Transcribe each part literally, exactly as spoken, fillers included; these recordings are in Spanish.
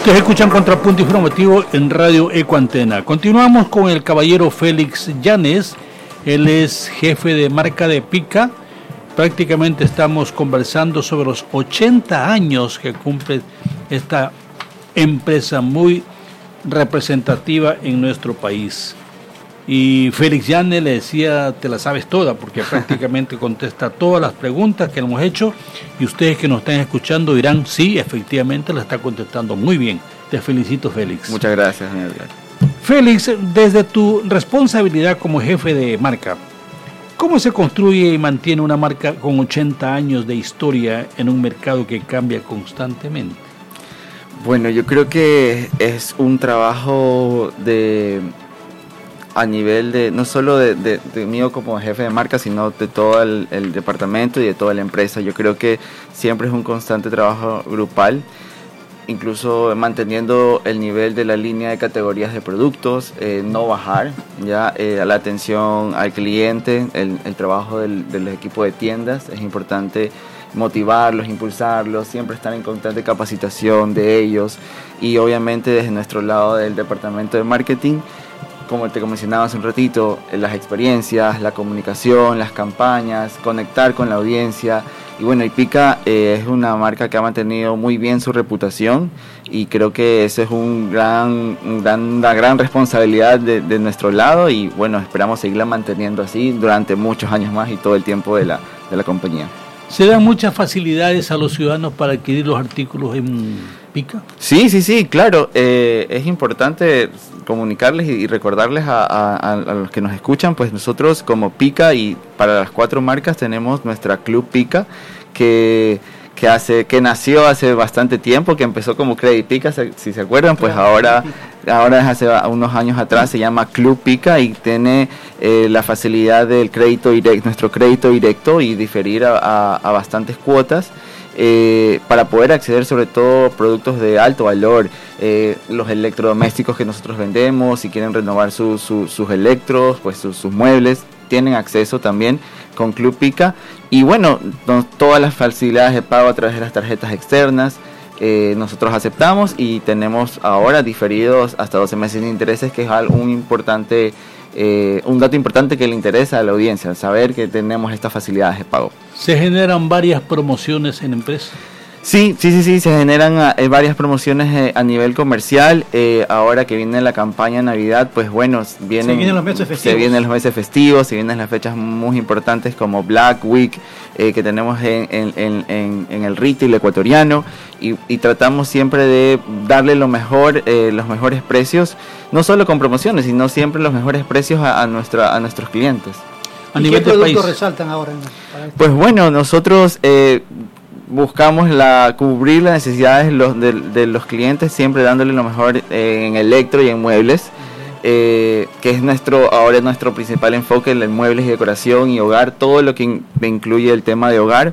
Ustedes escuchan Contrapunto Informativo en Radio Ecoantena. Continuamos con el caballero Félix Llanes. Él es jefe de marca de Pica. Prácticamente estamos conversando sobre los ochenta años que cumple esta empresa muy representativa en nuestro país. Y Félix Llanes le decía, te la sabes toda, porque prácticamente contesta todas las preguntas que le hemos hecho, y ustedes que nos están escuchando dirán, sí, efectivamente la está contestando muy bien. Te felicito, Félix. Muchas gracias, señor. Félix, desde tu responsabilidad como jefe de marca, ¿cómo se construye y mantiene una marca con ochenta años de historia en un mercado que cambia constantemente? Bueno, yo creo que es un trabajo de... a nivel de, no solo de, de, de mío como jefe de marca, sino de todo el, el departamento y de toda la empresa. Yo creo que siempre es un constante trabajo grupal, incluso manteniendo el nivel de la línea de categorías de productos, eh, no bajar, ya eh, la atención al cliente, el, el trabajo del, del equipo de tiendas, es importante motivarlos, impulsarlos, siempre estar en constante capacitación de ellos, y obviamente desde nuestro lado del departamento de marketing, como te mencionaba hace un ratito, las experiencias, la comunicación, las campañas, conectar con la audiencia. Y bueno, y Pica eh, es una marca que ha mantenido muy bien su reputación, y creo que eso es un gran, un gran, una gran responsabilidad de, de nuestro lado, y bueno, esperamos seguirla manteniendo así durante muchos años más y todo el tiempo de la, de la compañía. ¿Se dan muchas facilidades a los ciudadanos para adquirir los artículos en Pica? Sí, sí, sí, claro. Eh, es importante comunicarles y recordarles a, a, a los que nos escuchan, pues nosotros como Pica, y para las cuatro marcas tenemos nuestra Club Pica, que... que hace que nació hace bastante tiempo, que empezó como Credit Pica, si se acuerdan, pues ahora ahora hace unos años atrás se llama Club Pica, y tiene eh, la facilidad del crédito directo, nuestro crédito directo, y diferir a, a, a bastantes cuotas eh, para poder acceder sobre todo a productos de alto valor, eh, los electrodomésticos que nosotros vendemos. Si quieren renovar su, su, sus electros, pues sus, sus muebles, tienen acceso también con Club Pica. Y bueno, no, todas las facilidades de pago a través de las tarjetas externas eh, nosotros aceptamos, y tenemos ahora diferidos hasta doce meses de intereses, que es algo un importante eh, un dato importante que le interesa a la audiencia, saber que tenemos estas facilidades de pago. ¿Se generan varias promociones en empresa? Sí, sí, sí, sí, se generan eh, varias promociones eh, a nivel comercial. Eh, ahora que viene la campaña Navidad, pues bueno, vienen, se vienen los meses festivos. Se vienen los meses festivos, se vienen las fechas muy importantes como Black Week, eh, que tenemos en, en, en, en el retail ecuatoriano, y, y tratamos siempre de darle lo mejor, eh, los mejores precios, no solo con promociones, sino siempre los mejores precios a, a, nuestra, a nuestros clientes. ¿A nivel qué productos resaltan ahora? En, pues bueno, nosotros... Eh, buscamos la cubrir las necesidades de los, de, de los clientes, siempre dándole lo mejor eh, en electro y en muebles, uh-huh. eh, que es nuestro ahora es nuestro principal enfoque en muebles y decoración y hogar, todo lo que in, incluye el tema de hogar.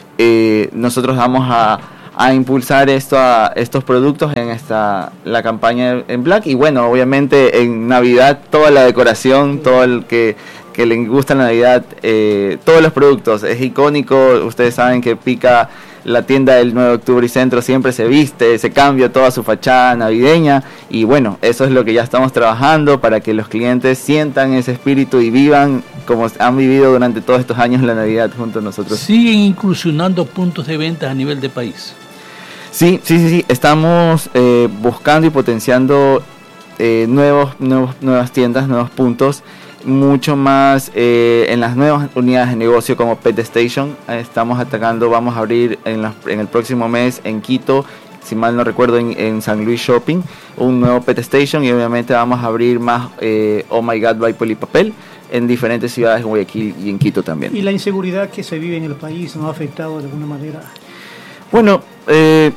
Eh, nosotros vamos a, a impulsar esto a estos productos en esta la campaña en Black, y bueno, obviamente en Navidad toda la decoración, todo el que que les gusta la Navidad, eh, todos los productos, es icónico. Ustedes saben que Pica, la tienda del nueve de octubre y Centro, siempre se viste, se cambia toda su fachada navideña, y bueno, eso es lo que ya estamos trabajando para que los clientes sientan ese espíritu y vivan como han vivido durante todos estos años la Navidad junto a nosotros. ¿Siguen incursionando puntos de venta a nivel de país? Sí, sí, sí, sí. Estamos eh, buscando y potenciando eh, nuevos, nuevos, nuevas tiendas, nuevos puntos, mucho más eh, en las nuevas unidades de negocio como Pet Station. Eh, estamos atacando, vamos a abrir en, la, en el próximo mes en Quito, si mal no recuerdo, en, en San Luis Shopping, un nuevo Pet Station, y obviamente vamos a abrir más eh, Oh My God by Polipapel en diferentes ciudades, en Guayaquil y en Quito también. ¿Y la inseguridad que se vive en el país no ha afectado de alguna manera? Bueno, eh,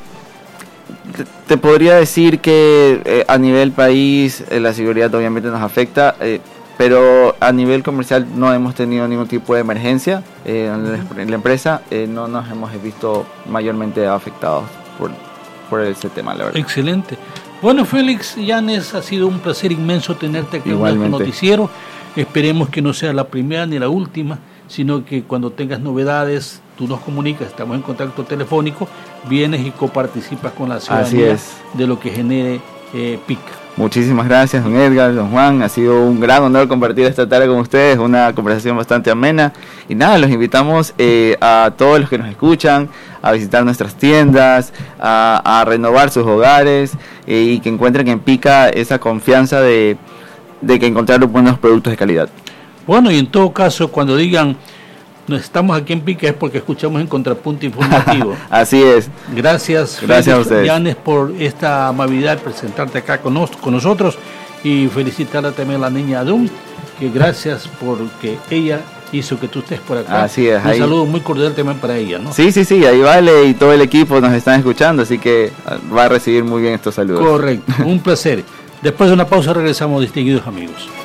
te, te podría decir que eh, a nivel país eh, la seguridad obviamente nos afecta, eh, pero a nivel comercial no hemos tenido ningún tipo de emergencia eh, en, la, en la empresa, eh, no nos hemos visto mayormente afectados por, por ese tema, la verdad. Excelente. Bueno, Félix Llanes, ha sido un placer inmenso tenerte aquí en nuestro noticiero. Esperemos que no sea la primera ni la última, sino que cuando tengas novedades, tú nos comunicas, estamos en contacto telefónico, vienes y coparticipas con la ciudadanía Así es. de lo que genere eh, Pica. Muchísimas gracias, don Edgar, don Juan. Ha sido un gran honor compartir esta tarde con ustedes, una conversación bastante amena. Y nada, los invitamos eh, a todos los que nos escuchan a visitar nuestras tiendas, a, a renovar sus hogares eh, y que encuentren en Pica esa confianza de, de que encontrar los buenos productos de calidad. Bueno, y en todo caso, cuando digan no estamos aquí en Pica es porque escuchamos en Contrapunto Informativo. Así es. Gracias, gracias a ustedes, Llanes, por esta amabilidad de presentarte acá con, nos, con nosotros, y felicitarla también a la niña Adum, que gracias porque ella hizo que tú estés por acá. Así es. Un ahí... saludo muy cordial también para ella, ¿no? Sí, sí, sí, ahí Vale y todo el equipo nos están escuchando, así que va a recibir muy bien estos saludos. Correcto, un placer. Después de una pausa regresamos, distinguidos amigos.